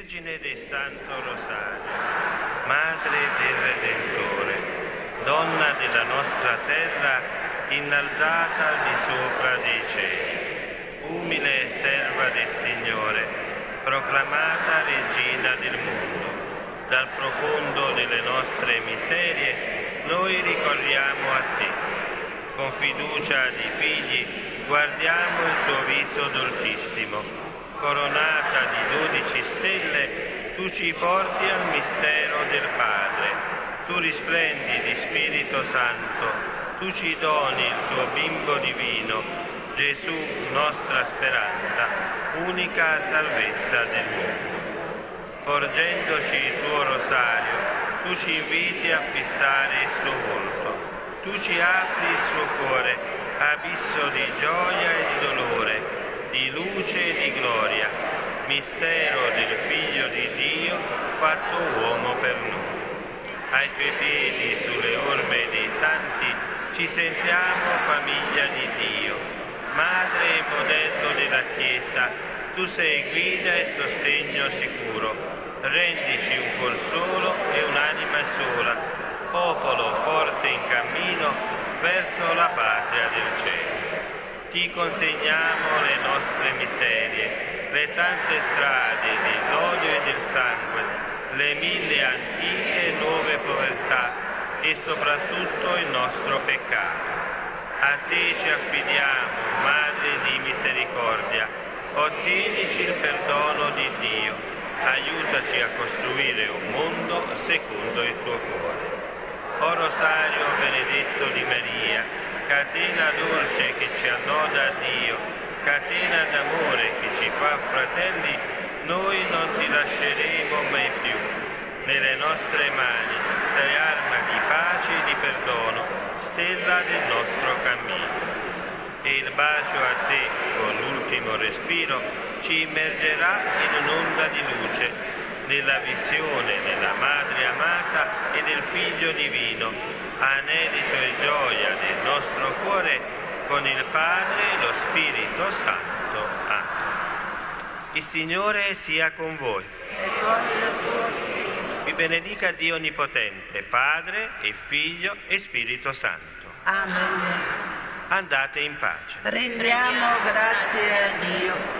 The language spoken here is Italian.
Vergine del Santo Rosario, Madre del Redentore, Donna della nostra terra, innalzata al di sopra dei cieli, umile serva del Signore, proclamata Regina del mondo, dal profondo delle nostre miserie noi ricorriamo a te. Con fiducia di figli guardiamo il tuo viso dolcissimo. Coronata di 12 stelle, tu ci porti al mistero del Padre. Tu risplendi di Spirito Santo, tu ci doni il tuo bimbo divino, Gesù, nostra speranza, unica salvezza del mondo. Porgendoci il tuo rosario, tu ci inviti a fissare il suo volto, tu ci apri il suo cuore, abisso di gioia e di dolore, di luce e di gloria, mistero del Figlio di Dio fatto uomo per noi. Ai tuoi piedi, sulle orme dei santi, ci sentiamo famiglia di Dio. Madre e modello della Chiesa, tu sei guida e sostegno sicuro. Rendici un cor solo e un'anima sola, popolo forte in cammino verso la patria del cielo. Ti consegniamo le nostre miserie, le tante strade dell'odio e del sangue, le 1000 antiche e nuove povertà e soprattutto il nostro peccato. A te ci affidiamo, Madre di misericordia, ottienici il perdono di Dio, aiutaci a costruire un mondo secondo il tuo cuore. O Rosario benedetto di Maria, catena dolce che ci annoda a Dio, catena d'amore che ci fa fratelli, noi non ti lasceremo mai più. Nelle nostre mani sei arma di pace e di perdono, stella del nostro cammino. E il bacio a te, con l'ultimo respiro, ci immergerà in un'onda di luce, nella visione della Madre amata e del Figlio divino, anelito e gioia del nostro cuore, con il Padre e lo Spirito Santo. Amen. Il Signore sia con voi. E con il tuo spirito. Vi benedica Dio Onnipotente, Padre e Figlio e Spirito Santo. Amen. Andate in pace. Rendiamo grazie a Dio.